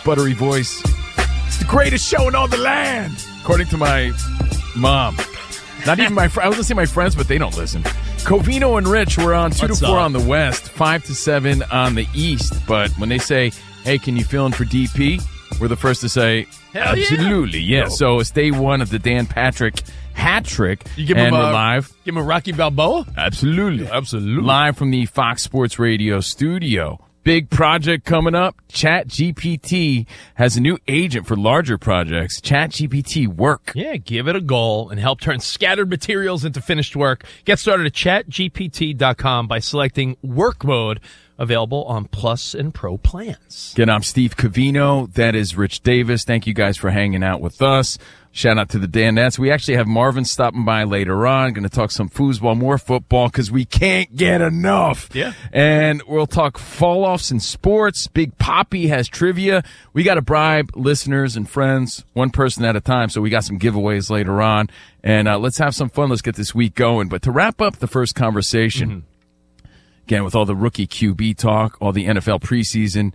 buttery voice. It's the greatest show in all the land, according to my mom. Not even my friends. I was going to say my friends, but they don't listen. Covino and Rich were on 2 to 4 on the West, 5 to 7 on the East. But when they say, hey, can you fill in for DP? We're the first to say, hell absolutely, yeah. No. So it's day one of the Dan Patrick hat trick. You give and him we're live. Give him a Rocky Balboa? Absolutely. Absolutely. Live from the Fox Sports Radio studio. Big project coming up. ChatGPT has a new agent for larger projects. ChatGPT Work. Yeah, give it a go and help turn scattered materials into finished work. Get started at chatgpt.com by selecting Work Mode, available on Plus and Pro plans. Again, I'm Steve Covino. That is Rich Davis. Thank you guys for hanging out with us. Shout out to the Danettes. We actually have Marvin stopping by later on. Going to talk some foosball, more football, because we can't get enough. Yeah. And we'll talk fall-offs in sports. Big Poppy has trivia. We got to bribe listeners and friends, one person at a time, so we got some giveaways later on. And let's have some fun. Let's get this week going. But to wrap up the first conversation, again, with all the rookie QB talk, all the NFL preseason,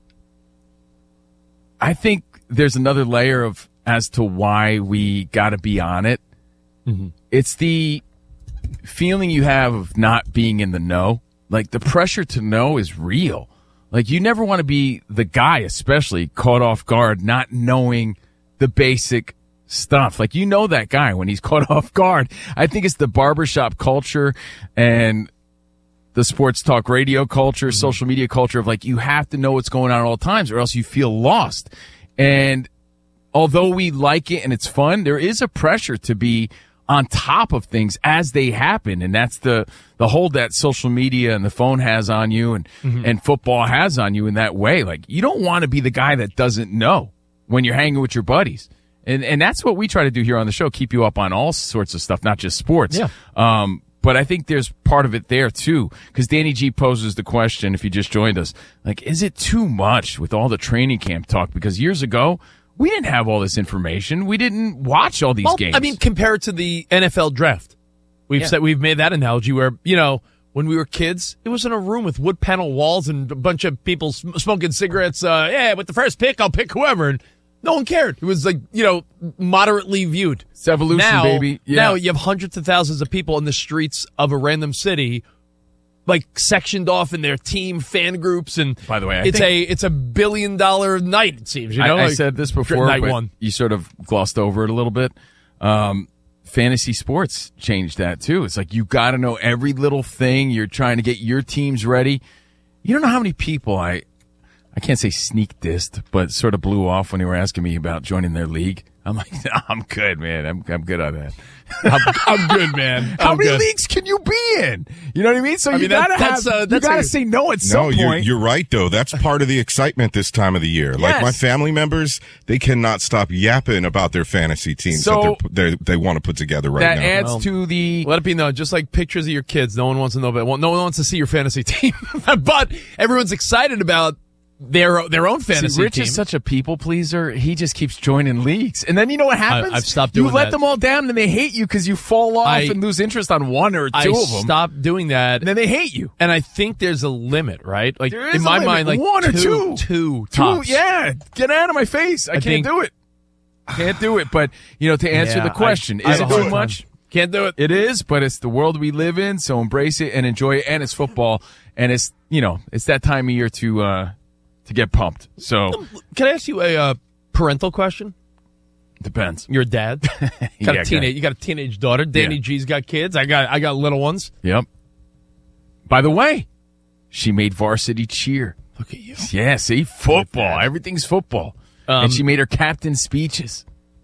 I think there's another layer of as to why we got to be on it. It's the feeling you have of not being in the know. Like, the pressure to know is real. Like, you never want to be the guy, especially caught off guard, not knowing the basic stuff. Like, you know that guy when he's caught off guard. I think it's the barbershop culture and the sports talk radio culture, social media culture of, like, you have to know what's going on at all times or else you feel lost. And although we like it and it's fun, there is a pressure to be on top of things as they happen. And that's the hold that social media and the phone has on you and football has on you in that way. Like, you don't want to be the guy that doesn't know when you're hanging with your buddies. And that's what we try to do here on the show, keep you up on all sorts of stuff, not just sports. Yeah. But I think there's part of it there, too, because Danny G poses the question, if you just joined us, like, is it too much with all the training camp talk? Because years ago, we didn't have all this information. We didn't watch all these games. I mean, compare it to the NFL draft. We've made that analogy where, you know, when we were kids, it was in a room with wood panel walls and a bunch of people smoking cigarettes. With the first pick, I'll pick whoever. And no one cared. It was like, you know, moderately viewed. It's evolution, baby. Yeah. Now you have hundreds of thousands of people in the streets of a random city, like, sectioned off in their team fan groups, and by the way, it's a $1 billion night. It seems. You know, I said this before, night but one. You sort of glossed over it a little bit. Fantasy sports changed that too. It's like you got to know every little thing. You're trying to get your teams ready. You don't know how many people I can't say sneak dissed, but sort of blew off when they were asking me about joining their league. I'm like, no, I'm good, man. I'm good on that. I'm good, man. How many leagues can you be in? You know what I mean? So you gotta say no at some point. You're right, though. That's part of the excitement this time of the year. Yes. Like, my family members, they cannot stop yapping about their fantasy teams that they want to put together right now. That adds to the... Let it be known, just like pictures of your kids, no one wants to know about. Well, no one wants to see your fantasy team, but everyone's excited about their own fantasy Rich team. is such a people pleaser. He just keeps joining leagues. And then you know what happens? I've stopped doing that. You let that. them all down and they hate you because you fall off and lose interest on one or two of them. I stopped doing that. And then they hate you. And I think there's a limit, right? Like, there is in my a limit. mind, like one or two. Two tops. Yeah. Get out of my face. I can't do it. Can't do it. But, you know, to answer the question, is it too much? Can't do it. It is, but it's the world we live in, so embrace it and enjoy it. And it's football. And it's, you know, it's that time of year to get pumped. So, can I ask you a parental question? Depends. You're a dad. You got a teenage daughter. Danny G's got kids. I got little ones. Yep. By the way, she made varsity cheer. Look at you. Yeah, see, football. Everything's football. And she made her captain speeches.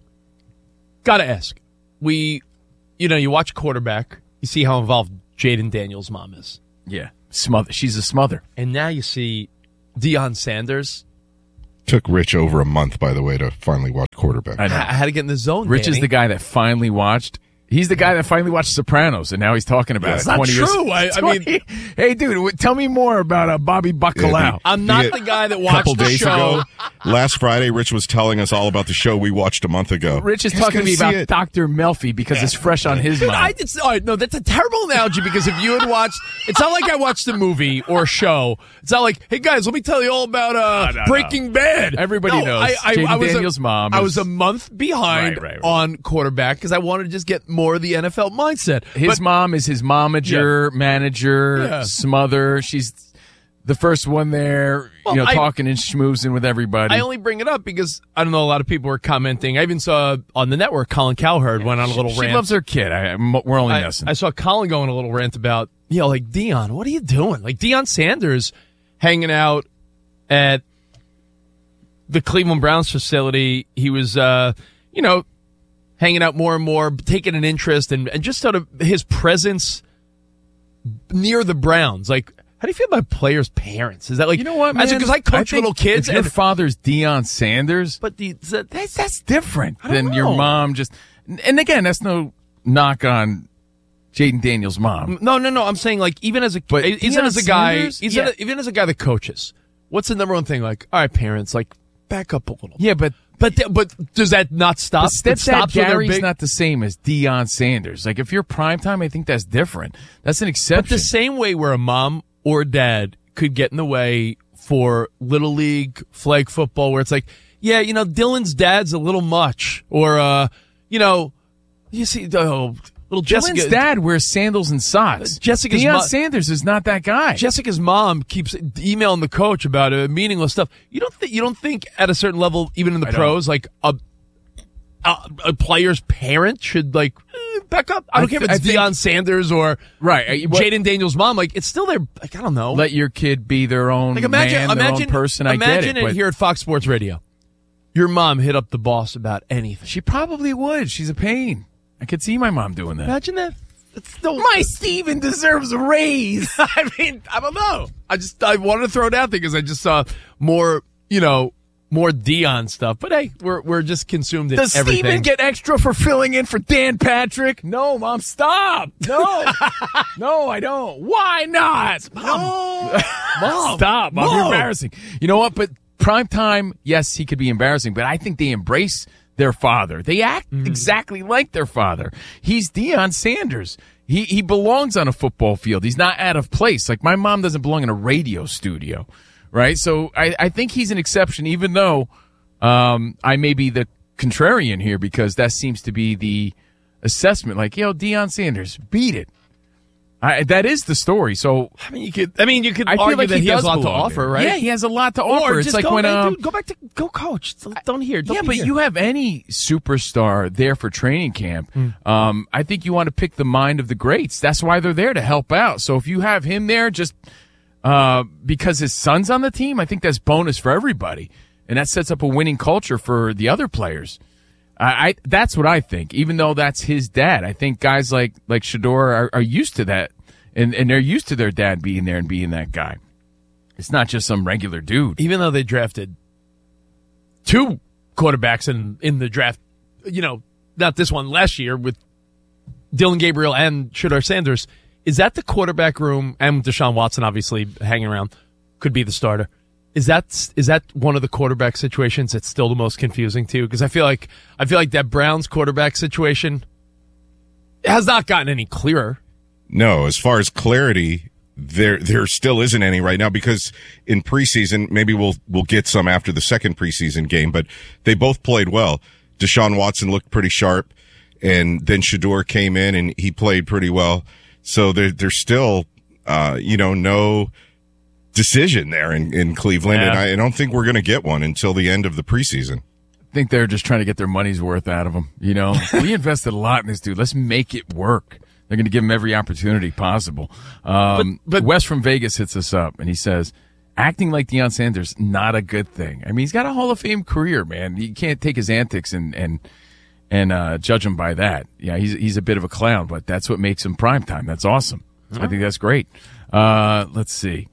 Gotta ask. You watch quarterback. You see how involved Jaden Daniels' mom is. Yeah. She's a smother. And now you see Deion Sanders. Took Rich over a month, by the way, to finally watch quarterback. I had to get in the zone. Rich Danny. is the guy that finally watched. He's the guy that finally watched Sopranos, and now he's talking about it. That's 20 not true. Years. I mean, hey, dude, tell me more about Bobby Bacalao. I'm not the guy that watched the show. Last Friday, Rich was telling us all about the show we watched a month ago. Rich is talking to me about Dr. Melfi because it's fresh on his mind. All right, no, that's a terrible analogy because if you had watched, it's not like I watched a movie or a show. It's not like, hey guys, let me tell you all about Breaking Bad. Everybody knows. Daniel's mom. I was a month behind on quarterback because I wanted to just get more of the NFL mindset. His mom is his momager, manager, smother. She's the first one there, talking and schmoozing with everybody. I only bring it up because I don't know, a lot of people were commenting. I even saw on the network Colin Cowherd went on a little rant. She loves her kid. We're only messing. I saw Colin go on a little rant about, like, Deion, what are you doing? Like, Deion Sanders hanging out at the Cleveland Browns facility. He was, hanging out more and more, taking an interest, and just sort of his presence near the Browns. Like, how do you feel about players' parents? Is that like, you know what, man? Because I coach little kids. If your father's Deion Sanders, but that's different than your mom. And again, that's no knock on Jaden Daniels' mom. No. I'm saying, like, even as a guy that coaches, what's the number one thing? Like, all right, parents, like, back up a little. Yeah, but does that not stop? Stepdad Gary's not the same as Deion Sanders. Like, if you're primetime, I think that's different. That's an exception. But the same way where a mom or a dad could get in the way for Little League, flag football, where it's like, Dylan's dad's a little much. Or, you see, little Jessica. Dylan's dad wears sandals and socks. Deion Sanders is not that guy. Jessica's mom keeps emailing the coach about meaningless stuff. You don't think at a certain level, even in the pros, like a player's parent should, like, back up. I don't care if it's Deion Sanders or Jaden Daniels' mom. Like, it's still their, like, I don't know. Let your kid be their own their own person. I get it. Imagine it here at Fox Sports Radio. Your mom hit up the boss about anything. She probably would. She's a pain. I could see my mom doing that. Imagine that. My Steven deserves a raise. I mean, I don't know. I wanted to throw it out there because I just saw more Deion stuff. But hey, we're just consumed in everything. Does Steven get extra for filling in for Dan Patrick? No, Mom, stop. No. No, I don't. Why not? Mom. Mom. Stop, Mom. You're embarrassing. You know what? But primetime, yes, he could be embarrassing, but I think they embrace their father. They act exactly like their father. He's Deion Sanders. He belongs on a football field. He's not out of place. Like, my mom doesn't belong in a radio studio, right? So I think he's an exception, even though I may be the contrarian here because that seems to be the assessment. Like, Deion Sanders, beat it. That is the story. So I mean, you could argue like that he has a lot to offer, right? Yeah, he has a lot to offer. It's like go coach. Don't hear. But you have any superstar there for training camp. I think you want to pick the mind of the greats. That's why they're there, to help out. So if you have him there just because his son's on the team, I think that's bonus for everybody, and that sets up a winning culture for the other players. That's what I think. Even though that's his dad, I think guys like Shedeur are used to that, and they're used to their dad being there and being that guy. It's not just some regular dude. Even though they drafted 2 quarterbacks in the draft, not this one, last year with Dillon Gabriel and Shedeur Sanders, is that the quarterback room, and Deshaun Watson obviously hanging around, could be the starter? Is that one of the quarterback situations that's still the most confusing to you? Because I feel like that Browns quarterback situation has not gotten any clearer. No, as far as clarity, there still isn't any right now, because in preseason, maybe we'll get some after the second preseason game, but they both played well. Deshaun Watson looked pretty sharp, and then Shedeur came in and he played pretty well. So there's still no decision there in Cleveland, and I don't think we're going to get one until the end of the preseason. I think they're just trying to get their money's worth out of him. We invested a lot in this dude. Let's make it work. They're going to give him every opportunity possible. But Wes from Vegas hits us up, and he says, acting like Deion Sanders, not a good thing. I mean, he's got a Hall of Fame career, man. You can't take his antics and judge him by that. Yeah, he's a bit of a clown, but that's what makes him primetime. That's awesome. I think that's great. Let's see.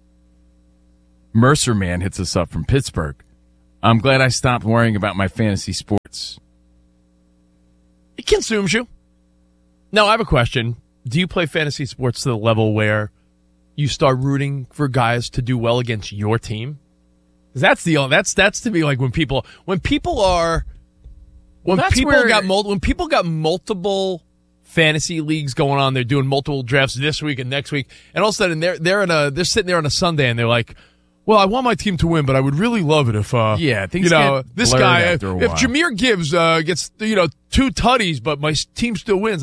Mercer Man hits us up from Pittsburgh. I'm glad I stopped worrying about my fantasy sports. It consumes you. Now, I have a question. Do you play fantasy sports to the level where you start rooting for guys to do well against your team? That's to me like when people got multiple fantasy leagues going on, they're doing multiple drafts this week and next week, and all of a sudden they're sitting there on a Sunday and they're like, well, I want my team to win, but I would really love it if things this guy, if Jahmyr Gibbs gets 2 tutties, but my team still wins.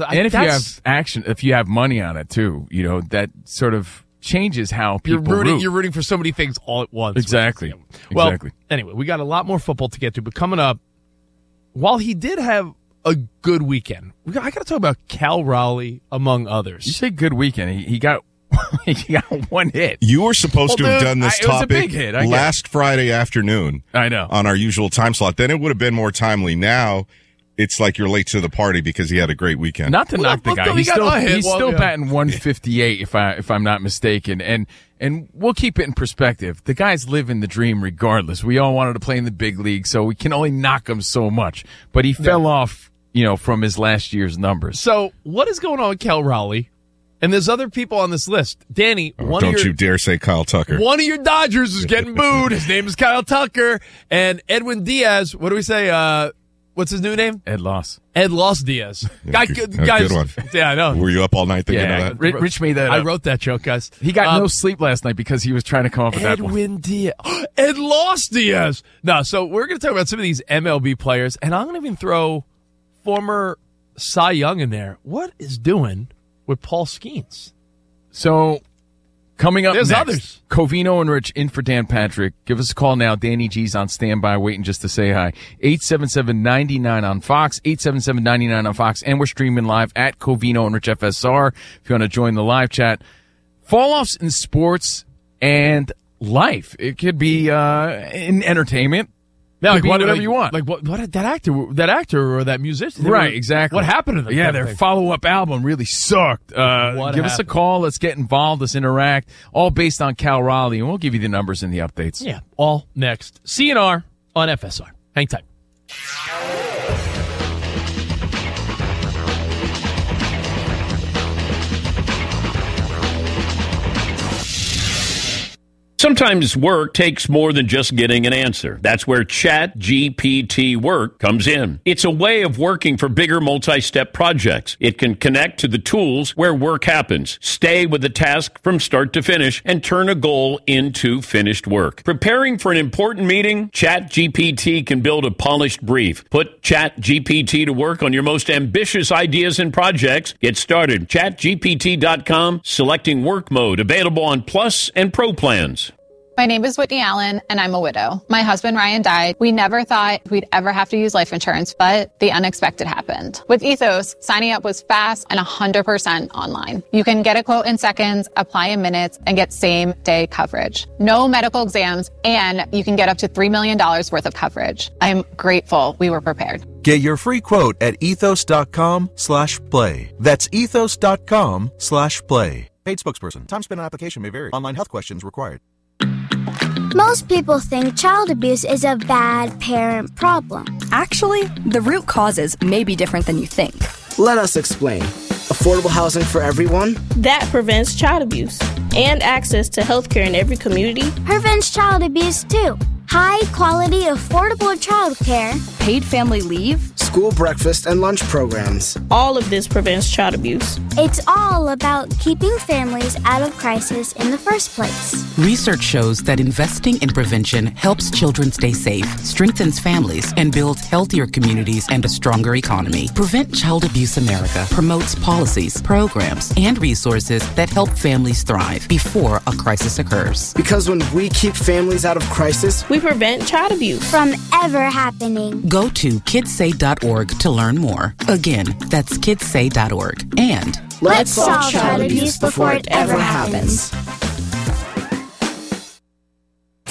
If you have money on it too, that sort of changes how people root. You're rooting for so many things all at once. Exactly. Well, anyway, we got a lot more football to get to, but coming up, while he did have a good weekend, I got to talk about Cal Raleigh, among others. You say good weekend. He got he got one hit. You were supposed to have done this topic it was a big hit, last Friday afternoon. I know. On our usual time slot. Then it would have been more timely. Now it's like you're late to the party because he had a great weekend. Not to knock the guy. He's still batting 158 if I'm not mistaken. And we'll keep it in perspective. The guy's living the dream regardless. We all wanted to play in the big league, so we can only knock him so much. But he fell off, from his last year's numbers. So what is going on with Cal Raleigh? And there's other people on this list. Danny, don't you dare say Kyle Tucker. One of your Dodgers is getting booed. His name is Kyle Tucker. And Edwin Diaz, what do we say? What's his new name? Ed Loss Diaz. Guys, good one. Yeah, I know. Were you up all night thinking of that? Rich made that up. I wrote that joke, guys. He got no sleep last night because he was trying to come up with that one. Edwin Diaz. Ed Loss Diaz. No, so we're going to talk about some of these MLB players, and I'm going to even throw former Cy Young in there. What is doing with Paul Skeens? So, coming up There's next, others. Covino and Rich in for Dan Patrick. Give us a call now. Danny G's on standby, waiting just to say hi. 877-99 on Fox, 877-99 on Fox, and we're streaming live at Covino and Rich FSR if you want to join the live chat. Fall-offs in sports and life. It could be in entertainment. Yeah, like whatever you want. Like what that actor or that musician. Right, exactly. What happened to them? Yeah, their follow-up album really sucked. Give us a call. Let's get involved. Let's interact. All based on Cal Raleigh, and we'll give you the numbers and the updates. Yeah, all next. CNR on FSR. Hang tight. Sometimes work takes more than just getting an answer. That's where ChatGPT Work comes in. It's a way of working for bigger multi-step projects. It can connect to the tools where work happens, stay with the task from start to finish, and turn a goal into finished work. Preparing for an important meeting? ChatGPT can build a polished brief. Put ChatGPT to work on your most ambitious ideas and projects. Get started. ChatGPT.com, selecting work mode, available on Plus and Pro plans. My name is Whitney Allen, and I'm a widow. My husband, Ryan, died. We never thought we'd ever have to use life insurance, but the unexpected happened. With Ethos, signing up was fast and 100% online. You can get a quote in seconds, apply in minutes, and get same-day coverage. No medical exams, and you can get up to $3 million worth of coverage. I'm grateful we were prepared. Get your free quote at ethos.com/play. That's ethos.com/play. Paid spokesperson. Time spent on application may vary. Online health questions required. Most people think child abuse is a bad parent problem. Actually, the root causes may be different than you think. Let us explain. Affordable housing for everyone? That prevents child abuse. And access to healthcare in every community? Prevents child abuse too. High quality, affordable childcare. Paid family leave. School breakfast and lunch programs. All of this prevents child abuse. It's all about keeping families out of crisis in the first place. Research shows that investing in prevention helps children stay safe, strengthens families, and builds healthier communities and a stronger economy. Prevent Child Abuse America promotes policies, programs, and resources that help families thrive before a crisis occurs. Because when we keep families out of crisis, we prevent child abuse from ever happening. Go to kidssay.org to learn more. Again, that's kidssay.org. And let's solve child abuse before it ever happens.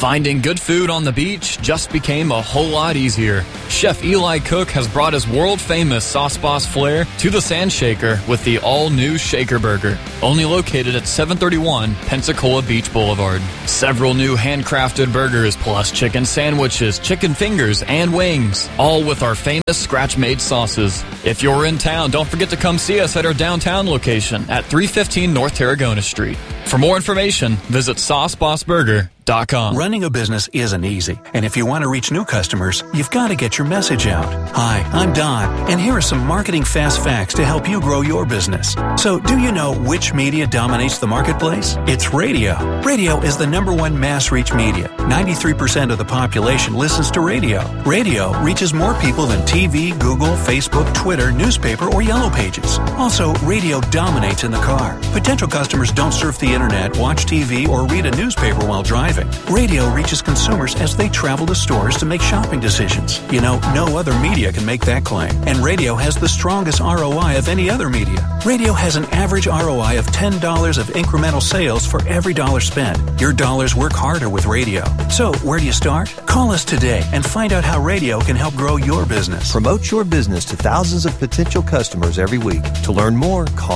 Finding good food on the beach just became a whole lot easier. Chef Eli Cook has brought his world-famous Sauce Boss flair to the Sand Shaker with the all-new Shaker Burger, only located at 731 Pensacola Beach Boulevard. Several new handcrafted burgers plus chicken sandwiches, chicken fingers, and wings, all with our famous scratch-made sauces. If you're in town, don't forget to come see us at our downtown location at 315 North Tarragona Street. For more information, visit SauceBossBurger.com. Running a business isn't easy, and if you want to reach new customers, you've got to get your message out. Hi, I'm Don, and here are some marketing fast facts to help you grow your business. So, do you know which media dominates the marketplace? It's radio. Radio is the #1 mass reach media. 93% of the population listens to radio. Radio reaches more people than TV, Google, Facebook, Twitter, newspaper, or Yellow Pages. Also, radio dominates in the car. Potential customers don't surf the internet, watch TV, or read a newspaper while driving. Radio reaches consumers as they travel to stores to make shopping decisions. You know, no other media can make that claim. And radio has the strongest ROI of any other media. Radio has an average ROI of $10 of incremental sales for every dollar spent. Your dollars work harder with radio. So, where do you start? Call us today and find out how radio can help grow your business. Promote your business to thousands of potential customers every week. To learn more, call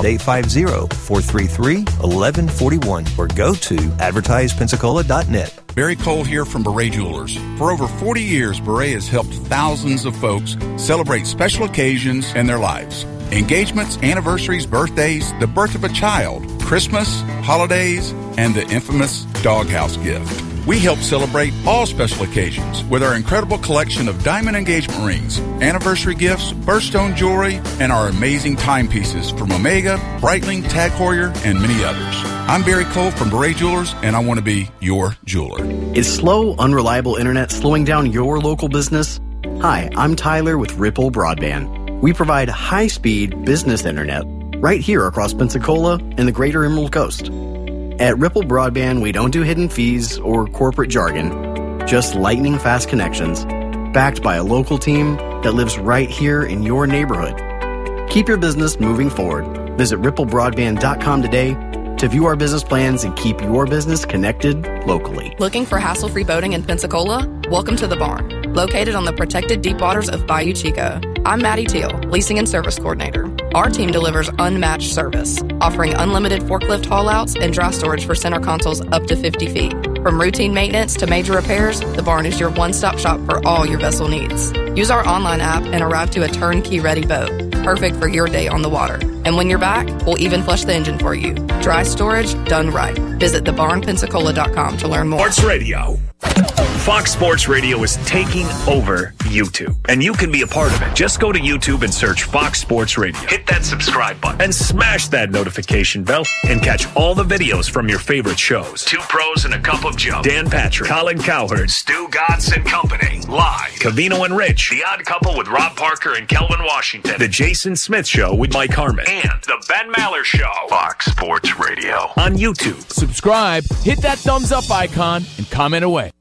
850-433-1141 or go to advertisepensacola.net. Barry Cole here from Beret Jewelers. For over 40 years, Beret has helped thousands of folks celebrate special occasions in their lives. Engagements, anniversaries, birthdays, the birth of a child, Christmas, holidays, and the infamous doghouse gift. We help celebrate all special occasions with our incredible collection of diamond engagement rings, anniversary gifts, birthstone jewelry, and our amazing timepieces from Omega, Breitling, Tag Heuer, and many others. I'm Barry Cole from Beret Jewelers, and I want to be your jeweler. Is slow, unreliable internet slowing down your local business? Hi, I'm Tyler with Ripple Broadband. We provide high-speed business internet right here across Pensacola and the greater Emerald Coast. At Ripple Broadband, we don't do hidden fees or corporate jargon, just lightning-fast connections, backed by a local team that lives right here in your neighborhood. Keep your business moving forward. Visit ripplebroadband.com today to view our business plans and keep your business connected locally. Looking for hassle-free boating in Pensacola? Welcome to The Barn, located on the protected deep waters of Bayou Chico. I'm Maddie Teal, Leasing and Service Coordinator. Our team delivers unmatched service, offering unlimited forklift haul-outs and dry storage for center consoles up to 50 feet. From routine maintenance to major repairs, The Barn is your one-stop shop for all your vessel needs. Use our online app and arrive to a turnkey-ready boat, perfect for your day on the water. And when you're back, we'll even flush the engine for you. Dry storage done right. Visit thebarnpensacola.com to learn more. Sports Radio. Fox Sports Radio is taking over YouTube, and you can be a part of it. Just go to YouTube and search Fox Sports Radio. Hit that subscribe button and smash that notification bell and catch all the videos from your favorite shows. Two Pros and a Cup of Joe, Dan Patrick, Colin Cowherd, Stu Gatz and Company, live. Covino and Rich, The Odd Couple with Rob Parker and Kelvin Washington, The Jason Smith Show with Mike Harmon, and The Ben Maller Show. Fox Sports Radio on YouTube. Subscribe, hit that thumbs up icon, and comment away.